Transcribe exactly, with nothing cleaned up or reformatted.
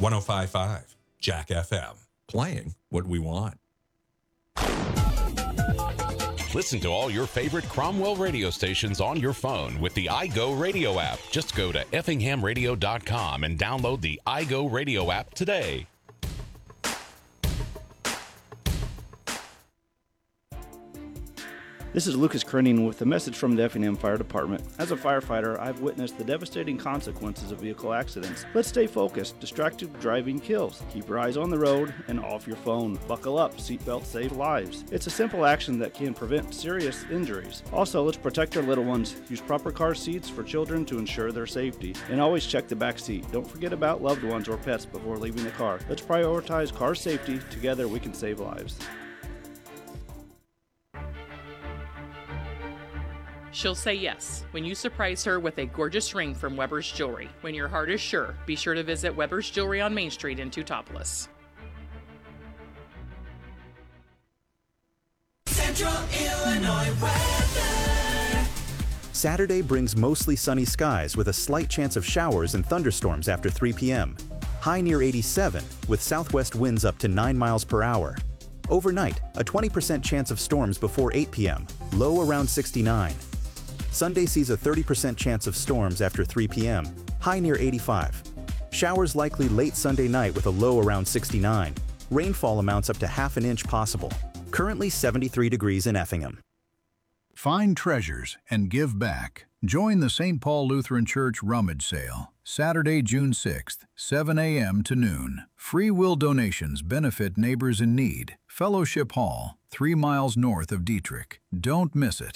one oh five point five Jack F M. Playing what we want. Listen to all your favorite Cromwell radio stations on your phone with the iGo Radio app. Just go to effingham radio dot com and download the iGo Radio app today. This is Lucas Krenning with a message from the Effingham Fire Department. As a firefighter, I've witnessed the devastating consequences of vehicle accidents. Let's stay focused. Distracted driving kills. Keep your eyes on the road and off your phone. Buckle up. Seatbelts save lives. It's a simple action that can prevent serious injuries. Also, let's protect our little ones. Use proper car seats for children to ensure their safety. And always check the back seat. Don't forget about loved ones or pets before leaving the car. Let's prioritize car safety. Together, we can save lives. She'll say yes when you surprise her with a gorgeous ring from Weber's Jewelry. When your heart is sure, be sure to visit Weber's Jewelry on Main Street in Teutopolis. Central Illinois weather. Saturday brings mostly sunny skies with a slight chance of showers and thunderstorms after three p.m. High near eighty-seven with southwest winds up to nine miles per hour. Overnight, a twenty percent chance of storms before eight p.m. Low around sixty-nine. Sunday sees a thirty percent chance of storms after three p.m. High near eighty-five. Showers likely late Sunday night with a low around sixty-nine. Rainfall amounts up to half an inch possible. Currently seventy-three degrees in Effingham. Find treasures and give back. Join the Saint Paul Lutheran Church Rummage Sale, Saturday, June sixth, seven a.m. to noon. Free will donations benefit neighbors in need. Fellowship Hall, three miles north of Dietrich. Don't miss it.